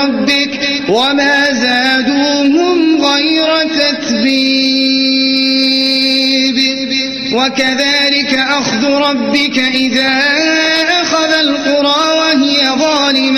ربك وما زادوهم غير تتبيب وكذلك أخذ ربك إذا أخذ القرى وهي